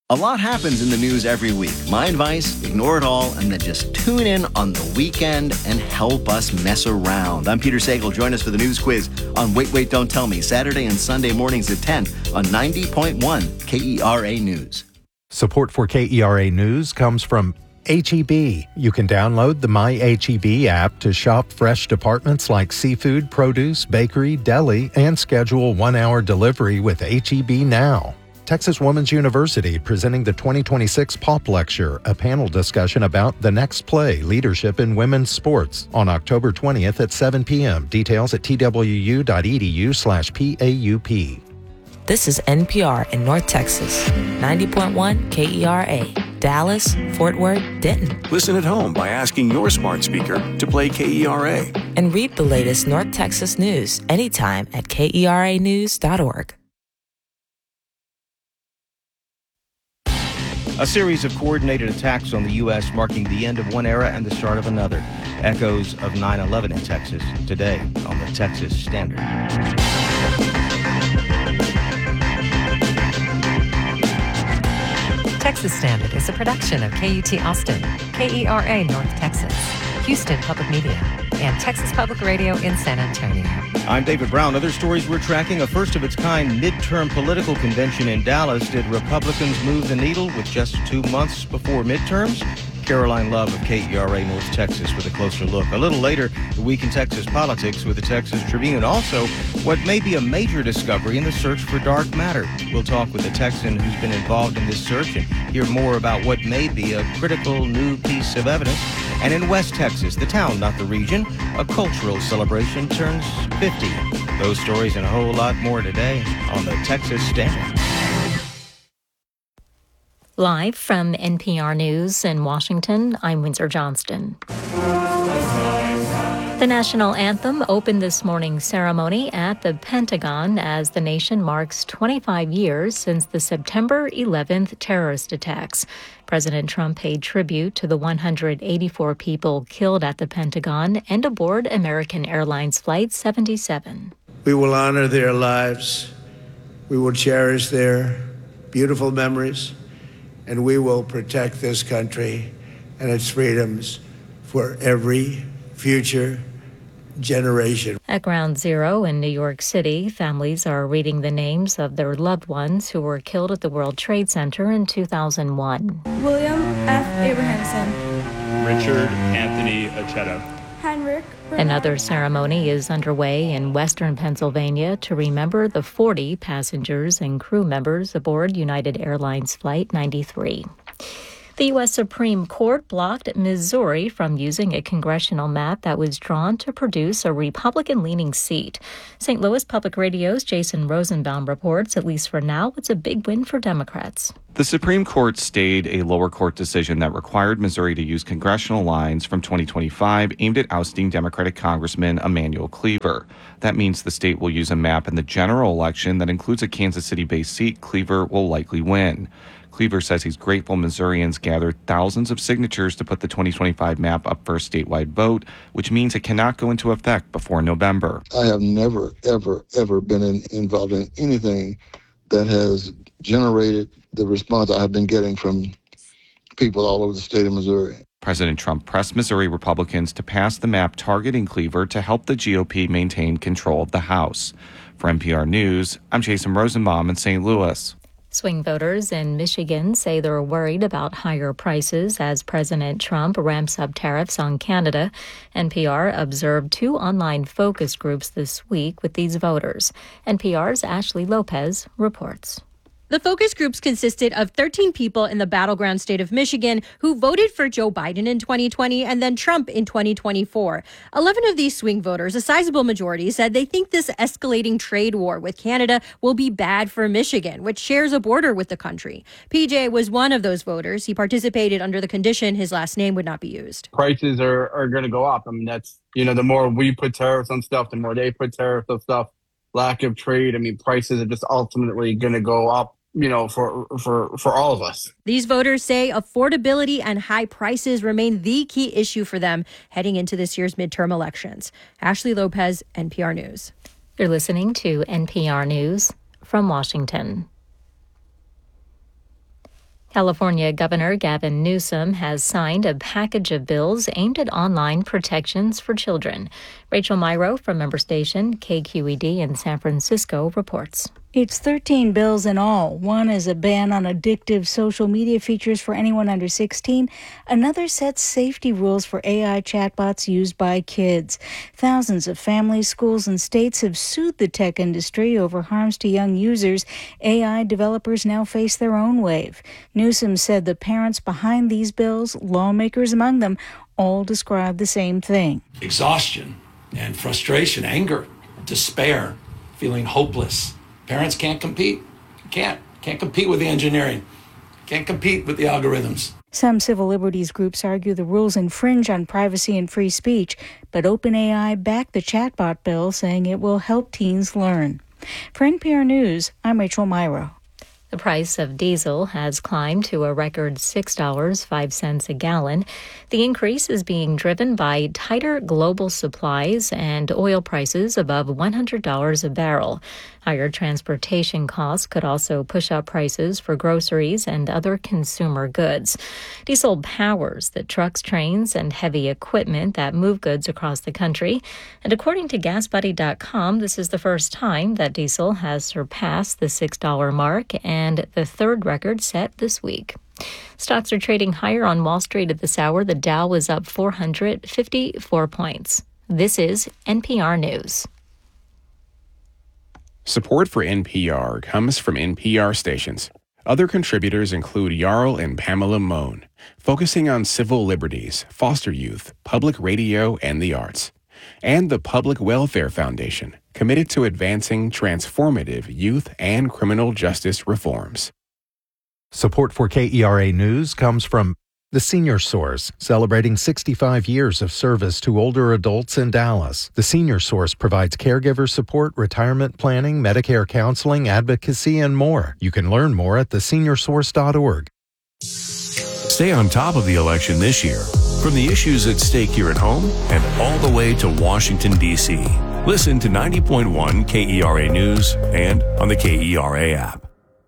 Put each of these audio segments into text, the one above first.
A lot happens in the news every week. My advice, ignore it all and then just tune in on the weekend and help us mess around. I'm Peter Sagal. Join us for the news quiz on Wait, Wait, Don't Tell Me, Saturday and Sunday mornings at 10 on 90.1 KERA News. Support for KERA News comes from H-E-B. You can download the My H-E-B app to shop fresh departments like seafood, produce, bakery, deli, and schedule 1-hour delivery with H-E-B Now. Texas Women's University presenting the 2026 POP Lecture, a panel discussion about the next play, Leadership in Women's Sports, on October 20th at 7 p.m. Details at twu.edu/PAUP. This is NPR in North Texas, 90.1 KERA, Dallas, Fort Worth, Denton. Listen at home by asking your smart speaker to play KERA. And read the latest North Texas news anytime at KERAnews.org. A series of coordinated attacks on the U.S. marking the end of one era and the start of another. Echoes of 9/11 in Texas today on the Texas Standard. Texas Standard is a production of KUT Austin, KERA North Texas, Houston Public Media, and Texas Public Radio in San Antonio. I'm David Brown. Other stories we're tracking: a first-of-its-kind midterm political convention in Dallas. Did Republicans move the needle with just 2 months before midterms? Caroline Love of KERA North Texas with a closer look. A little later, the week in Texas politics with the Texas Tribune. Also, what may be a major discovery in the search for dark matter. We'll talk with a Texan who's been involved in this search and hear more about what may be a critical new piece of evidence. And in West Texas, the town, not the region, a cultural celebration turns 50. Those stories and a whole lot more today on the Texas Standard. Live from NPR News in Washington, I'm Windsor Johnston. The national anthem opened this morning's ceremony at the Pentagon as the nation marks 25 years since the September 11th terrorist attacks. President Trump paid tribute to the 184 people killed at the Pentagon and aboard American Airlines Flight 77. We will honor their lives. We will cherish their beautiful memories. And we will protect this country and its freedoms for every future generation. At Ground Zero in New York City, families are reading the names of their loved ones who were killed at the World Trade Center in 2001. William F. Abrahamson. Richard Anthony Aceto. Heinrich. Another ceremony is underway in western Pennsylvania to remember the 40 passengers and crew members aboard United Airlines Flight 93. The U.S. Supreme Court blocked Missouri from using a congressional map that was drawn to produce a Republican-leaning seat. St. Louis Public Radio's Jason Rosenbaum reports, at least for now, it's a big win for Democrats. The Supreme Court stayed a lower court decision that required Missouri to use congressional lines from 2025 aimed at ousting Democratic Congressman Emanuel Cleaver. That means the state will use a map in the general election that includes a Kansas City-based seat Cleaver will likely win. Cleaver says he's grateful Missourians gathered thousands of signatures to put the 2025 map up for a statewide vote, which means it cannot go into effect before November. I have never, ever been involved in anything that has generated the response I have been getting from people all over the state of Missouri. President Trump pressed Missouri Republicans to pass the map targeting Cleaver to help the GOP maintain control of the House. For NPR News, I'm Jason Rosenbaum in St. Louis. Swing voters in Michigan say they're worried about higher prices as President Trump ramps up tariffs on Canada. NPR observed 2 online focus groups this week with these voters. NPR's Ashley Lopez reports. The focus groups consisted of 13 people in the battleground state of Michigan who voted for Joe Biden in 2020 and then Trump in 2024. 11 of these swing voters, a sizable majority, said they think this escalating trade war with Canada will be bad for Michigan, which shares a border with the country. PJ was one of those voters. He participated under the condition his last name would not be used. Prices are going to go up. I mean, that's, the more we put tariffs on stuff, the more they put tariffs on stuff. Lack of trade. I mean, prices are just ultimately going to go up. For all of us. These voters say affordability and high prices remain the key issue for them heading into this year's midterm elections. Ashley Lopez, NPR News. You're listening to NPR News from Washington. California Governor Gavin Newsom has signed a package of bills aimed at online protections for children. Rachel Myrow from member station KQED in San Francisco reports. It's 13 bills in all. One is a ban on addictive social media features for anyone under 16. Another sets safety rules for AI chatbots used by kids. Thousands of families, schools, and states have sued the tech industry over harms to young users. AI developers now face their own wave. Newsom said the parents behind these bills, lawmakers among them, all describe the same thing. Exhaustion and frustration, anger, despair, feeling hopeless. Parents can't compete. Can't compete with the engineering. Can't compete with the algorithms. Some civil liberties groups argue the rules infringe on privacy and free speech, but OpenAI backed the chatbot bill, saying it will help teens learn. For NPR News, I'm Rachel Myrow. The price of diesel has climbed to a record $6.05 a gallon. The increase is being driven by tighter global supplies and oil prices above $100 a barrel. Higher transportation costs could also push up prices for groceries and other consumer goods. Diesel powers the trucks, trains, and heavy equipment that move goods across the country. And according to GasBuddy.com, this is the first time that diesel has surpassed the $6 mark and the third record set this week. Stocks are trading higher on Wall Street at this hour. The Dow was up 454 points. This is NPR News. Support for NPR comes from NPR stations. Other contributors include Jarl and Pamela Mohn, focusing on civil liberties, foster youth, public radio, and the arts. And the Public Welfare Foundation, committed to advancing transformative youth and criminal justice reforms. Support for KERA News comes from The Senior Source, celebrating 65 years of service to older adults in Dallas. The Senior Source provides caregiver support, retirement planning, Medicare counseling, advocacy, and more. You can learn more at theSeniorSource.org. Stay on top of the election this year, from the issues at stake here at home and all the way to Washington, D.C. Listen to 90.1 KERA News and on the KERA app.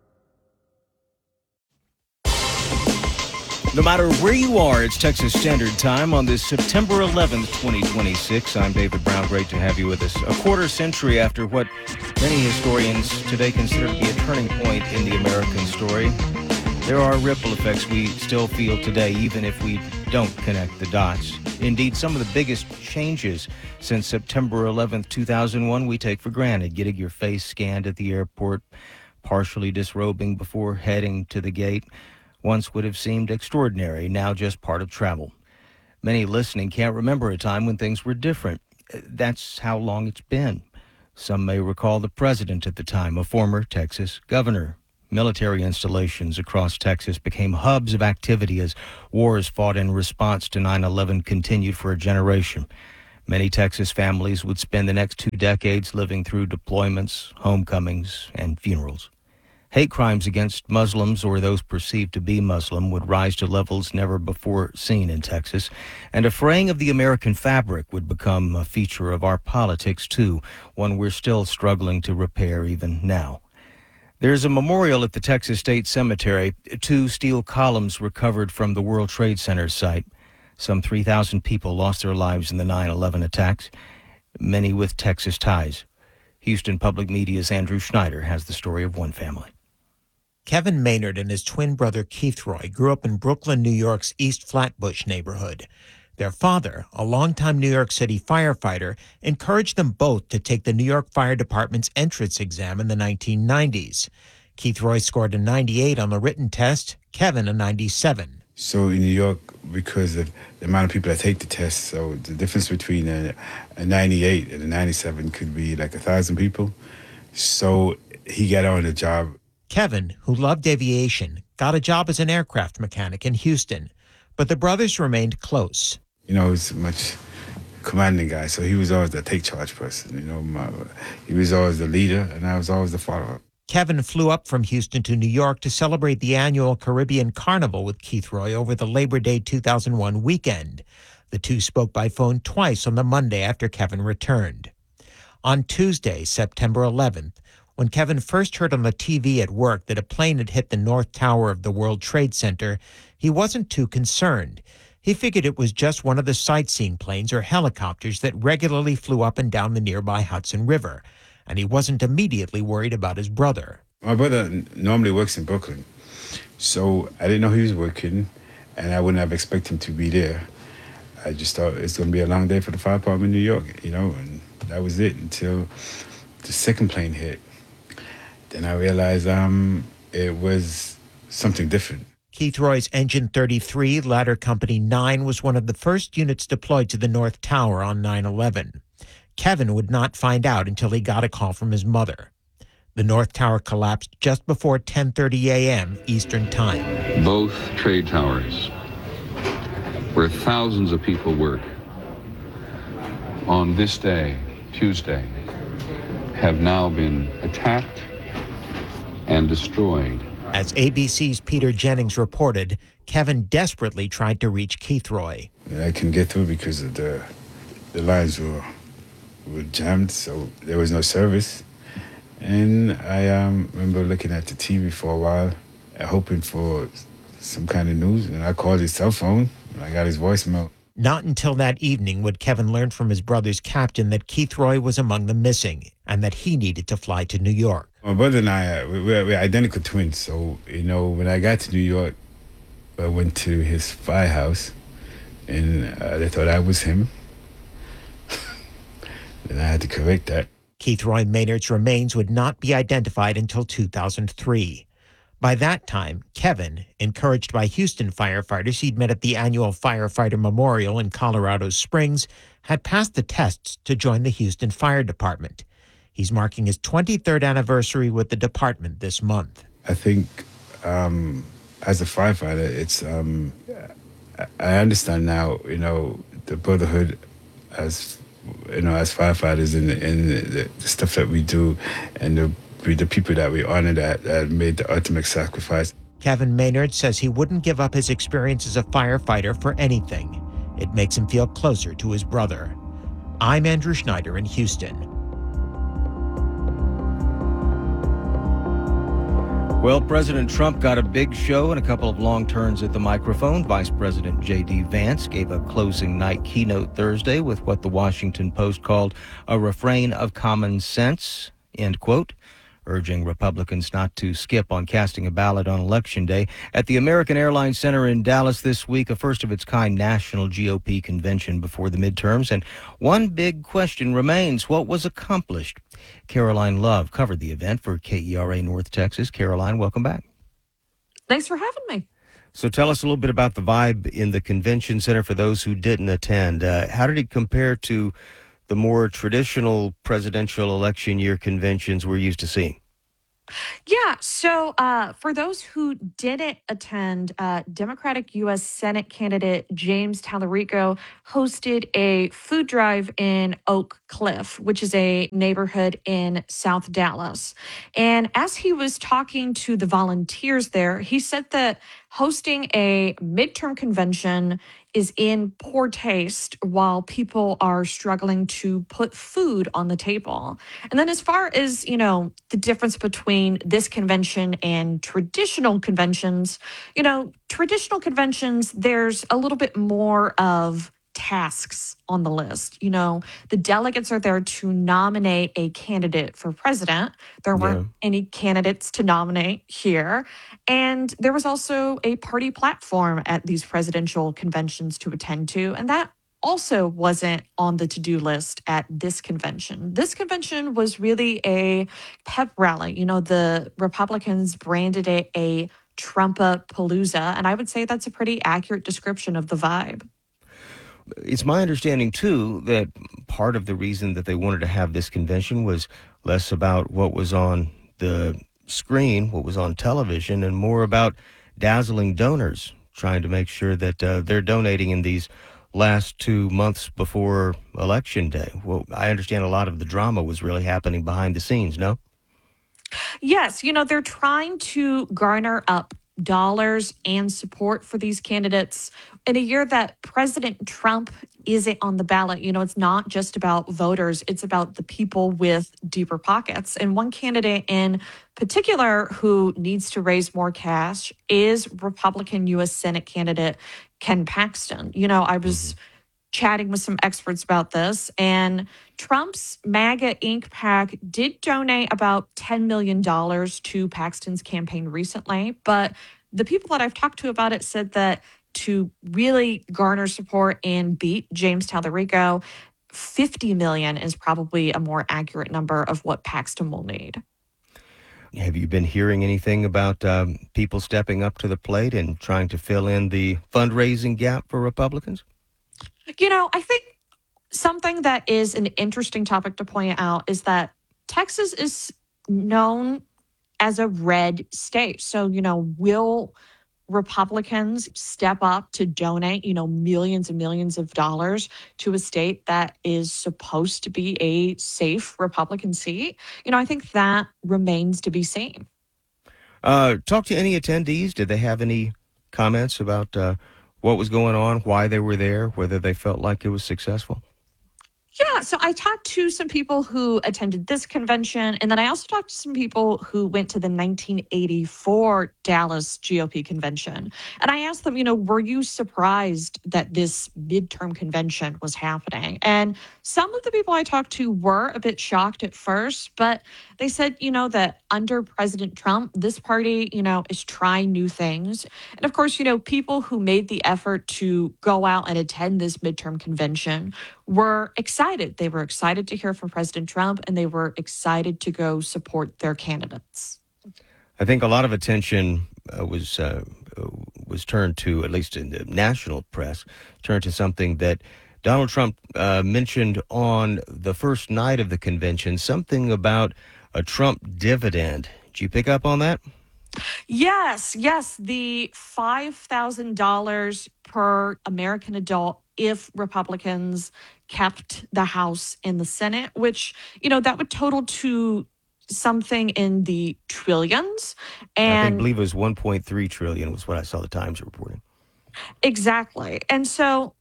No matter where you are, it's Texas Standard Time on this September 11th, 2026. I'm David Brown. Great to have you with us. A quarter century after what many historians today consider to be a turning point in the American story, there are ripple effects we still feel today, even if we don't connect the dots. Indeed, some of the biggest changes since September 11th, 2001, we take for granted. Getting your face scanned at the airport, partially disrobing before heading to the gate, once would have seemed extraordinary, now just part of travel. Many listening can't remember a time when things were different. That's how long it's been. Some may recall the president at the time, a former Texas governor. Military installations across Texas became hubs of activity as wars fought in response to 9/11 continued for a generation. Many Texas families would spend the next 2 decades living through deployments, homecomings, and funerals. Hate crimes against Muslims or those perceived to be Muslim would rise to levels never before seen in Texas, and a fraying of the American fabric would become a feature of our politics, too, one we're still struggling to repair even now. There's a memorial at the Texas State Cemetery, 2 steel columns recovered from the World Trade Center site. Some 3,000 people lost their lives in the 9/11 attacks, many with Texas ties. Houston Public Media's Andrew Schneider has the story of one family. Kevin Maynard and his twin brother Keith Roy grew up in Brooklyn, New York's East Flatbush neighborhood. Their father, a longtime New York City firefighter, encouraged them both to take the New York Fire Department's entrance exam in the 1990s. Keith Roy scored a 98 on the written test, Kevin a 97. So in New York, because of the amount of people that take the test, so the difference between a 98 and a 97 could be like 1,000 people. So he got on the job. Kevin, who loved aviation, got a job as an aircraft mechanic in Houston, but the brothers remained close. You know, he's a much commanding guy, so he was always the take-charge person. You know, he was always the leader, and I was always the follower. Kevin flew up from Houston to New York to celebrate the annual Caribbean Carnival with Keith Roy over the Labor Day 2001 weekend. The two spoke by phone twice on the Monday after Kevin returned. On Tuesday, September 11th, When Kevin first heard on the TV at work that a plane had hit the North Tower of the World Trade Center, he wasn't too concerned. He figured it was just one of the sightseeing planes or helicopters that regularly flew up and down the nearby Hudson River, and he wasn't immediately worried about his brother. My brother normally works in Brooklyn, so I didn't know he was working, and I wouldn't have expected him to be there. I just thought it's going to be a long day for the fire department in New York, and that was it until the second plane hit. Then I realized it was something different. Keith Roy's Engine 33, Ladder Company 9, was one of the first units deployed to the North Tower on 9/11. Kevin would not find out until he got a call from his mother. The North Tower collapsed just before 10:30 a.m. Eastern Time. Both trade towers, where thousands of people work, on this day, Tuesday, have now been attacked and destroyed. As ABC's Peter Jennings reported, Kevin desperately tried to reach Keith Roy. I couldn't get through because of the lines were jammed, so there was no service. And I remember looking at the TV for a while, hoping for some kind of news, and I called his cell phone, and I got his voicemail. Not until that evening would Kevin learn from his brother's captain that Keith Roy was among the missing and that he needed to fly to New York. My brother and I, we're identical twins, so, when I got to New York, I went to his firehouse, and they thought I was him. Then I had to correct that. Keith Roy Maynard's remains would not be identified until 2003. By that time, Kevin, encouraged by Houston firefighters he'd met at the annual Firefighter Memorial in Colorado Springs, had passed the tests to join the Houston Fire Department. He's marking his 23rd anniversary with the department this month. I think as a firefighter, it's I understand now, the brotherhood as firefighters and the stuff that we do and the people that we honor that made the ultimate sacrifice. Kevin Maynard says he wouldn't give up his experience as a firefighter for anything. It makes him feel closer to his brother. I'm Andrew Schneider in Houston. Well, President Trump got a big show and a couple of long turns at the microphone. Vice President J.D. Vance gave a closing night keynote Thursday with what the Washington Post called a refrain of common sense, end quote, urging Republicans not to skip on casting a ballot on Election Day. At the American Airlines Center in Dallas this week, a first-of-its-kind national GOP convention before the midterms. And one big question remains, what was accomplished? Caroline Love covered the event for KERA North Texas. Caroline, welcome back. Thanks for having me. So tell us a little bit about the vibe in the convention center for those who didn't attend. How did it compare to the more traditional presidential election year conventions we're used to seeing? Yeah, so for those who didn't attend, Democratic U.S. Senate candidate James Tallarico hosted a food drive in Oak Cliff, which is a neighborhood in South Dallas. And as he was talking to the volunteers there, he said that hosting a midterm convention is in poor taste while people are struggling to put food on the table. And then as far as, the difference between this convention and traditional conventions, traditional conventions, there's a little bit more of tasks on the list. The delegates are there to nominate a candidate for president. There weren't any candidates to nominate here. And there was also a party platform at these presidential conventions to attend to. And that also wasn't on the to-do list at this convention. This convention was really a pep rally. The Republicans branded it a Trump-a-palooza. And I would say that's a pretty accurate description of the vibe. It's my understanding, too, that part of the reason that they wanted to have this convention was less about what was on the screen, what was on television, and more about dazzling donors, trying to make sure that they're donating in these last 2 months before Election Day. Well, I understand a lot of the drama was really happening behind the scenes, no? Yes, they're trying to garner up dollars and support for these candidates in a year that President Trump isn't on the ballot. It's not just about voters, it's about the people with deeper pockets. And one candidate in particular who needs to raise more cash is Republican U.S. Senate candidate Ken Paxton. I was chatting with some experts about this, and Trump's MAGA Inc. PAC did donate about $10 million to Paxton's campaign recently. But the people that I've talked to about it said that to really garner support and beat James Tallarico, $50 million is probably a more accurate number of what Paxton will need. Have you been hearing anything about people stepping up to the plate and trying to fill in the fundraising gap for Republicans? I think something that is an interesting topic to point out is that Texas is known as a red state. So, will Republicans step up to donate, millions and millions of dollars to a state that is supposed to be a safe Republican seat? I think that remains to be seen. Talk to any attendees. Did they have any comments about what was going on, why they were there, whether they felt like it was successful? Yeah, so I talked to some people who attended this convention, and then I also talked to some people who went to the 1984 Dallas GOP convention. And I asked them, were you surprised that this midterm convention was happening? And some of the people I talked to were a bit shocked at first, but they said, that under President Trump, this party, is trying new things. And of course, people who made the effort to go out and attend this midterm convention were excited. They were excited to hear from President Trump, and they were excited to go support their candidates. I think a lot of attention was turned to, at least in the national press, turned to something that Donald Trump mentioned on the first night of the convention, something about a Trump dividend. Did you pick up on that? Yes. The $5,000 per American adult if Republicans kept the House and the Senate, which, that would total to something in the trillions. And I believe it was 1.3 trillion was what I saw the Times reporting. Exactly. And so,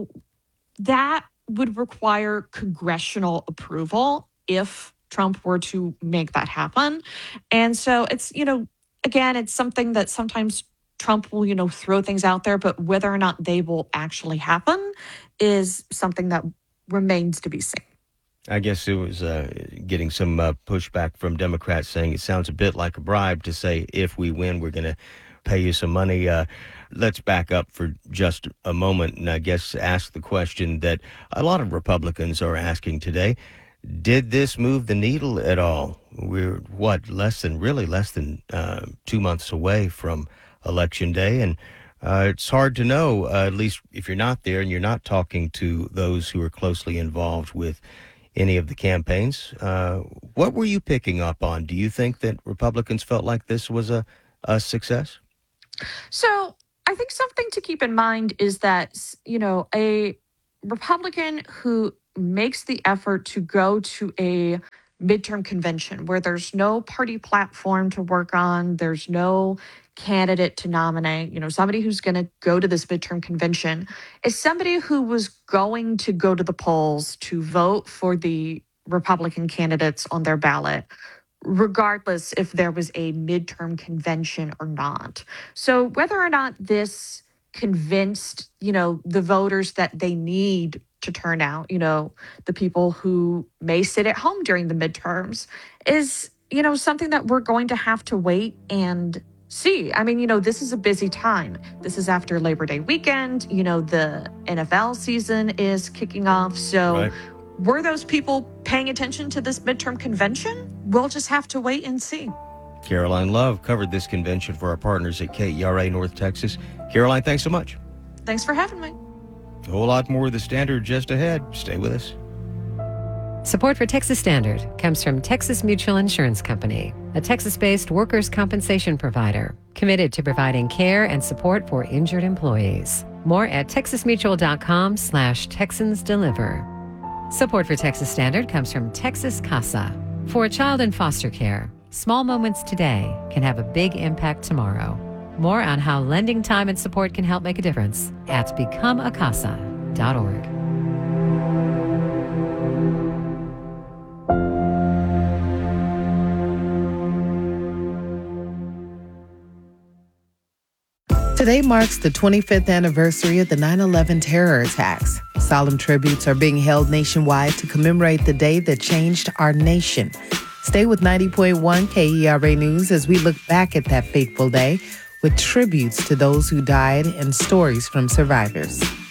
that would require congressional approval if Trump were to make that happen. And so it's, again, it's something that sometimes Trump will, throw things out there, but whether or not they will actually happen is something that remains to be seen. I guess it was getting some pushback from Democrats saying it sounds a bit like a bribe to say, if we win, we're going to pay you some money. Let's back up for just a moment and I guess ask the question that a lot of Republicans are asking today. Did this move the needle at all? We're, less than 2 months away from Election Day, and it's hard to know, at least if you're not there and you're not talking to those who are closely involved with any of the campaigns. What were you picking up on? Do you think that Republicans felt like this was a success? So I think something to keep in mind is that, a Republican who makes the effort to go to a midterm convention where there's no party platform to work on, there's no candidate to nominate, somebody who's going to go to this midterm convention is somebody who was going to go to the polls to vote for the Republican candidates on their ballot, regardless if there was a midterm convention or not. So whether or not this convinced, the voters that they need to turn out, the people who may sit at home during the midterms is, something that we're going to have to wait and see. I mean, this is a busy time. This is after Labor Day weekend. The NFL season is kicking off. So right. Were those people paying attention to this midterm convention? We'll just have to wait and see. Caroline Love covered this convention for our partners at KERA North Texas. Caroline, thanks so much. Thanks for having me. A whole lot more of The Standard just ahead. Stay with us. Support for Texas Standard comes from Texas Mutual Insurance Company, a Texas-based workers' compensation provider committed to providing care and support for injured employees. More at texasmutual.com/TexansDeliver. Support for Texas Standard comes from Texas CASA. For a child in foster care, small moments today can have a big impact tomorrow. More on how lending time and support can help make a difference at becomeacasa.org. Today marks the 25th anniversary of the 9/11 terror attacks. Solemn tributes are being held nationwide to commemorate the day that changed our nation. Stay with 90.1 KERA News as we look back at that fateful day with tributes to those who died and stories from survivors.